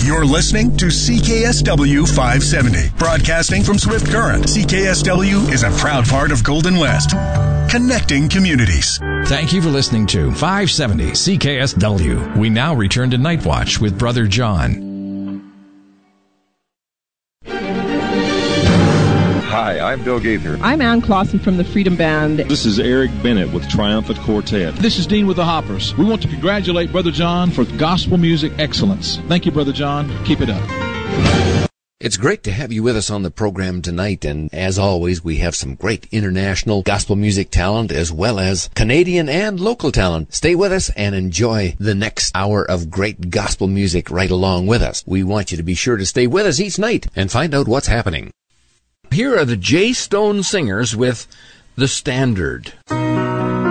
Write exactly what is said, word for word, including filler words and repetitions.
You're listening to C K S W five seventy, broadcasting from Swift Current. C K S W is a proud part of Golden West, connecting communities. Thank you for listening to five seventy C K S W. We now return to Night Watch with Brother John. Hi, I'm Bill Gaither. I'm Ann Clausen from the Freedom Band. This is Eric Bennett with Triumphant Quartet. This is Dean with the Hoppers. We want to congratulate Brother John for gospel music excellence. Thank you, Brother John. Keep it up. It's great to have you with us on the program tonight, and as always, we have some great international gospel music talent as well as Canadian and local talent. Stay with us and enjoy the next hour of great gospel music right along with us. We want you to be sure to stay with us each night and find out what's happening. Here are the J. Stone Singers with The Standard.